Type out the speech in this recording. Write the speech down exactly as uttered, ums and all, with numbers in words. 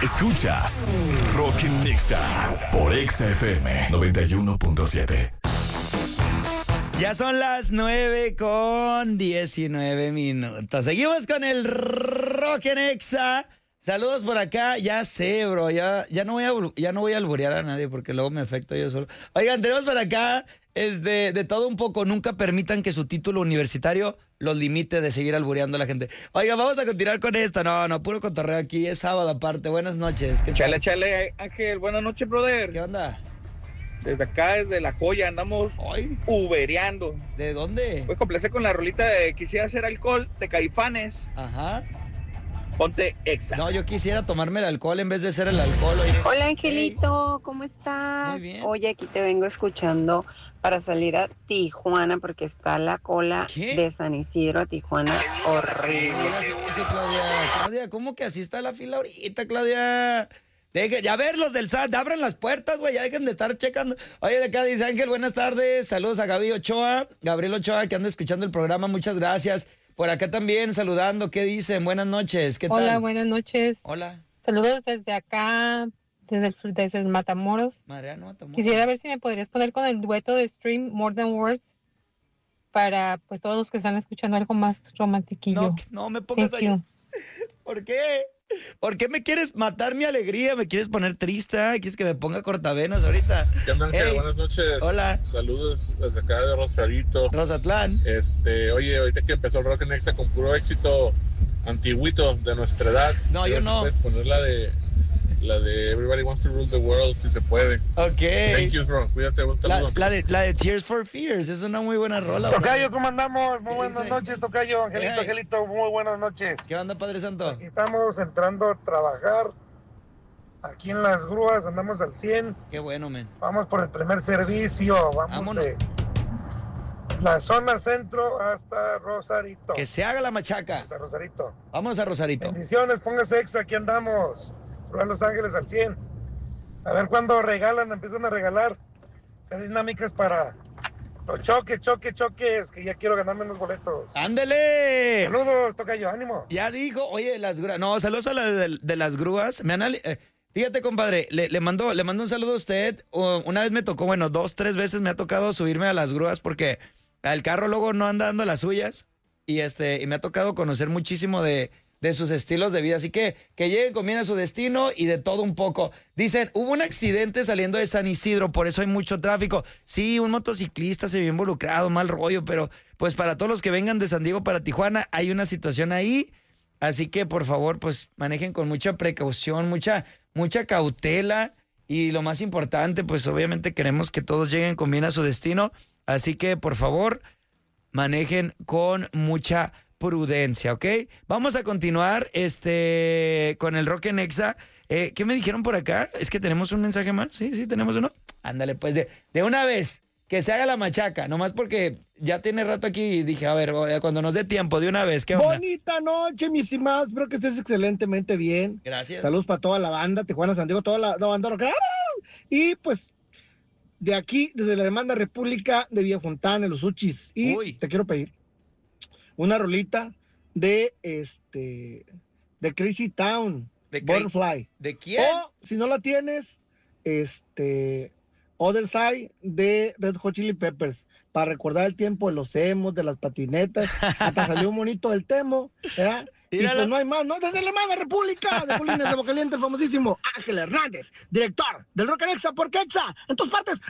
Escuchas Rock en Exa por Exa F M noventa y uno punto siete. Ya son las nueve con diecinueve minutos. Seguimos con el Rock en Exa. Saludos por acá. Ya sé, bro. Ya, ya, no voy a, ya no voy a alburear a nadie porque luego me afecto yo solo. Oigan, tenemos por acá es de, de todo un poco. Nunca permitan que su título universitario los limite de seguir albureando a la gente. Oigan, vamos a continuar con esto. No, no, puro cotorreo aquí. Es sábado aparte. Buenas noches. ¿Qué Chale, tal? chale, Ángel. Buenas noches, brother. ¿Qué onda? Desde acá, desde La Joya, andamos Ay, ubereando. ¿de dónde? Pues complacer con la rolita de Quisiera Hacer Alcohol de Caifanes. Ajá. Ponte Exa. No, yo quisiera tomarme el alcohol en vez de ser el alcohol. Oye. Hola Angelito, ¿cómo estás? Muy bien. Oye, aquí te vengo escuchando para salir a Tijuana porque está la cola ¿Qué? de San Isidro a Tijuana horrible. No digas eso, Claudia. Claudia, ¿cómo que así está la fila ahorita, Claudia? Deje, ya ver los del S A T, abran las puertas, güey, ya dejen de estar checando. Oye, de acá dice Ángel, buenas tardes, saludos a Gaby Ochoa, Gabriel Ochoa, que anda escuchando el programa, muchas gracias. Por acá también saludando, ¿qué dicen? Buenas noches, ¿qué tal? Hola, buenas noches. Hola, Saludos desde acá, desde el, desde el Matamoros. Mariano Matamoros. Quisiera ver si me podrías poner con el dueto de Stream More Than Words para pues todos los que están escuchando algo más romantiquillo. No, no me pongas Thank ahí. you. ¿Por qué? ¿Por qué me quieres matar mi alegría? ¿Me quieres poner triste? ¿Quieres que me ponga cortavenas ahorita? ¿Qué onda, Ángel? Hey. Buenas noches. Hola. Saludos desde acá de Rosarito. Rosatlán. Este, oye, ahorita que empezó el Rock en Exa con puro éxito antiguito de nuestra edad. No, yo no. Puedes poner la de, la de Everybody Wants to Rule the World, si se puede. Ok. Thank you, bro. Cuídate, un La, saludo. la de, la de Tears for Fears, es una muy buena rola. bro. Tocayo, ¿cómo andamos? Muy ¿Qué buenas dice? noches, Tocayo. Angelito, Hey. Angelito, muy buenas noches. ¿Qué onda, Padre Santo? Aquí estamos entrando a trabajar. Aquí en las grúas andamos al cien. Qué bueno, men. Vamos por el primer servicio. Vamos Vámonos. de la zona centro hasta Rosarito. Que se haga la machaca. Hasta Rosarito. Vámonos a Rosarito. Bendiciones, póngase extra, aquí andamos. Prueba Los Ángeles al cien. A ver cuándo regalan, empiezan a regalar. Hacer dinámicas para los choques, choques, choques, que ya quiero ganarme unos boletos. ¡Ándele! Saludos, Tocayo, ánimo. Ya dijo, oye, las grúas. No, saludos a la de, de las grúas. Me han ali- eh, fíjate, compadre, le, le mando, le mando un saludo a usted. Uh, una vez me tocó, bueno, dos, tres veces me ha tocado subirme a las grúas porque el carro luego no anda dando las suyas. Y este, y me ha tocado conocer muchísimo de, de sus estilos de vida. Así que que lleguen con bien a su destino y de todo un poco. Dicen, hubo un accidente saliendo de San Isidro, por eso hay mucho tráfico. Sí, un motociclista se vio involucrado, mal rollo, pero pues para todos los que vengan de San Diego para Tijuana hay una situación ahí. Así que por favor, pues manejen con mucha precaución, mucha, mucha cautela. Y lo más importante, pues obviamente queremos que todos lleguen con bien a su destino. Así que por favor, manejen con mucha prudencia, ¿ok? Vamos a continuar este, con el Rock en Exa. Eh, ¿Qué me dijeron por acá? Es que tenemos un mensaje más. Sí, sí, tenemos uno. Ándale, pues de, de una vez, que se haga la machaca. Nomás porque ya tiene rato aquí y dije, a ver, cuando nos dé tiempo, de una vez, ¿qué onda? Bonita noche, mis estimados. Espero que estés excelentemente bien. Gracias. Saludos para toda la banda, Tijuana, San Diego, toda la, la banda rockera. Y pues, de aquí, desde la hermana República de Villafontana, Los Uchis. Y Uy. te quiero pedir una rolita de este de Crazy Town, ¿De Cra- Butterfly. ¿De quién? O, si no la tienes, este Other Side de Red Hot Chili Peppers, para recordar el tiempo de los emos, de las patinetas. Hasta salió un bonito el temo, ¿verdad? Y Míralo. pues no hay más, ¿no? Desde la hermana República de Polines de Bocaliente, el famosísimo Ángel Hernández, director del Rock en Exa, porque Exa, en tus partes,